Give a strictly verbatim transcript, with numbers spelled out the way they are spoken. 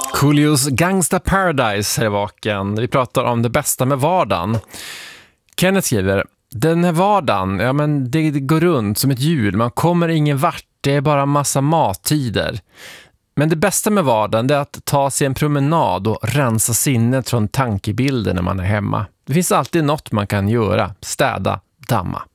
Coolios Gangsta Paradise här i vaken. Vi pratar om det bästa med vardagen. Kenneth skriver: den här vardagen, ja men det går runt som ett hjul. Man kommer ingen vart, det är bara massa mattider. Men det bästa med vardagen är att ta sig en promenad och rensa sinnet från tankebilder när man är hemma. Det finns alltid något man kan göra, städa, damma.